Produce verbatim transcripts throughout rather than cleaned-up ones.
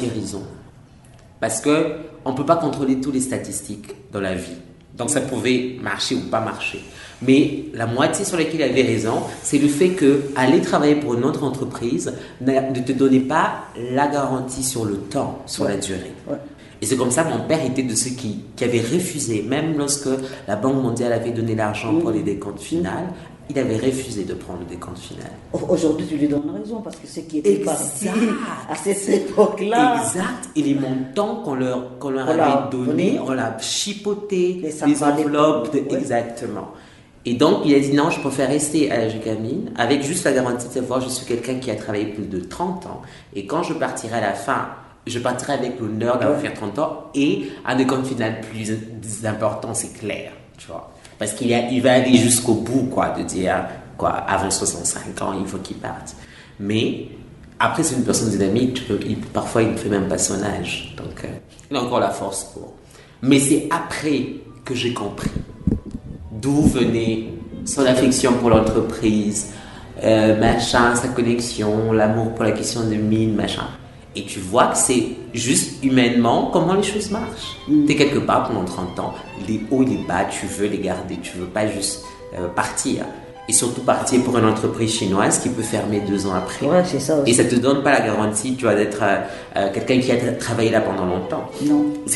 moitié raison. Parce qu'on ne peut pas contrôler toutes les statistiques dans la vie. Donc ça pouvait marcher ou pas marcher. Mais la moitié sur laquelle il avait raison, c'est le fait que aller travailler pour une autre entreprise ne te donnait pas la garantie sur le temps, sur ouais. la durée. Ouais. Et c'est comme ça, mon père était de ceux qui, qui avaient refusé, même lorsque la Banque mondiale avait donné l'argent mmh. pour les décomptes finales, il avait refusé de prendre le décompte final. Aujourd'hui, tu lui donnes raison, parce que ce qui était parti à cette époque-là... Exact. Et les montants qu'on leur, qu'on leur avait donnés, on l'a chipoté, les, les enveloppes, de, ouais. exactement. Et donc, il a dit non, je préfère rester à la Gécamine, avec juste la garantie de savoir que je suis quelqu'un qui a travaillé plus de trente ans, et quand je partirai à la fin... je partirai avec l'honneur d'avoir ouais. fait trente ans et un décompte final plus important, c'est clair, tu vois. Parce qu'il a, il va aller jusqu'au bout, quoi, de dire, quoi, avant soixante-cinq ans, il faut qu'il parte. Mais, après, c'est une personne dynamique, tu peux, il, parfois, il ne fait même pas son âge. Donc, euh, il a encore la force pour. Mais c'est après que j'ai compris d'où venait son affection pour l'entreprise, euh, machin, sa connexion, l'amour pour la question de mine, machin. Et tu vois que c'est juste humainement comment les choses marchent. Mm. Tu es quelque part pendant trente ans, les hauts et les bas, tu veux les garder, tu veux pas juste euh, partir. Et surtout partir pour une entreprise chinoise qui peut fermer deux ans après. Ouais, c'est ça aussi. Et ça te donne pas la garantie, tu vois, d'être euh, euh, quelqu'un qui a travaillé là pendant longtemps. Non. C'est...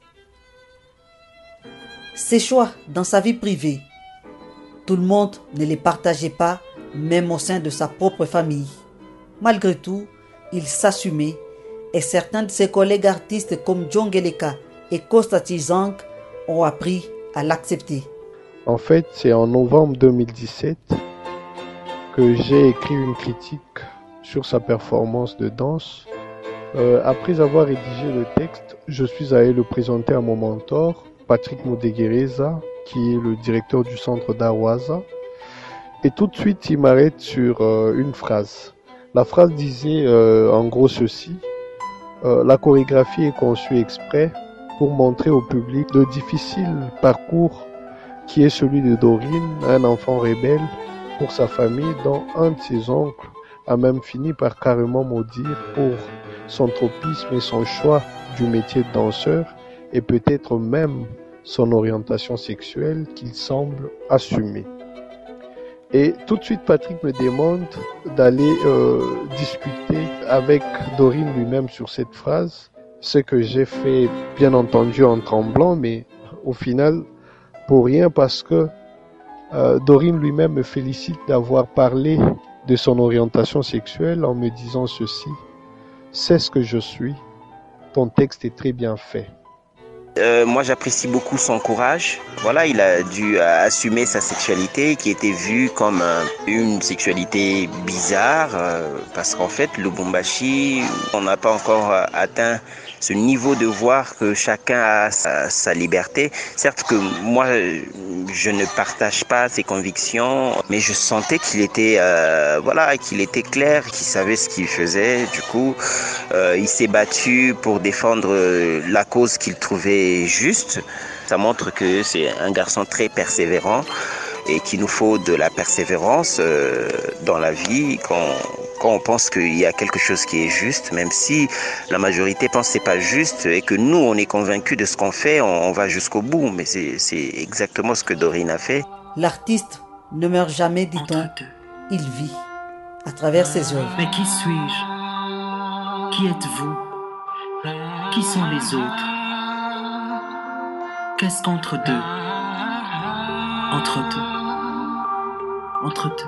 Ses choix dans sa vie privée, tout le monde ne les partageait pas, même au sein de sa propre famille. Malgré tout, il s'assumait et certains de ses collègues artistes comme John Geleka et Costa Tizang ont appris à l'accepter. En fait, c'est en novembre deux mille dix-sept que j'ai écrit une critique sur sa performance de danse. Euh, après avoir rédigé le texte, je suis allé le présenter à mon mentor, Patrick Mudegereza, qui est le directeur du centre d'Awaza. Et tout de suite, il m'arrête sur euh, une phrase. La phrase disait euh, en gros ceci, euh, la chorégraphie est conçue exprès pour montrer au public le difficile parcours qui est celui de Dorine, un enfant rebelle pour sa famille dont un de ses oncles a même fini par carrément maudire pour son tropisme et son choix du métier de danseur et peut-être même son orientation sexuelle qu'il semble assumer. Et tout de suite, Patrick me demande d'aller euh, discuter avec Dorine lui-même sur cette phrase, ce que j'ai fait bien entendu en tremblant, mais au final, pour rien, parce que euh, Dorine lui-même me félicite d'avoir parlé de son orientation sexuelle en me disant ceci, « C'est ce que je suis, ton texte est très bien fait ». Euh, moi, j'apprécie beaucoup son courage. Voilà, il a dû euh, assumer sa sexualité qui était vue comme euh, une sexualité bizarre euh, parce qu'en fait, le Lubumbashi, on n'a pas encore euh, atteint ce niveau de voir que chacun a sa, sa liberté. Certes que moi, je ne partage pas ses convictions, mais je sentais qu'il était, euh, voilà, qu'il était clair, qu'il savait ce qu'il faisait. Du coup, euh, il s'est battu pour défendre la cause qu'il trouvait juste. Ça montre que c'est un garçon très persévérant et qu'il nous faut de la persévérance euh, dans la vie quand, quand on pense qu'il y a quelque chose qui est juste, même si la majorité pense que c'est pas juste et que nous, on est convaincus de ce qu'on fait, on, on va jusqu'au bout. Mais c'est, c'est exactement ce que Dorine a fait. L'artiste ne meurt jamais, dit-on. Il vit à travers ses œuvres. Mais qui suis-je? Qui êtes-vous? Qui sont les autres? Qu'est-ce qu'entre deux? Entre deux. Entre deux.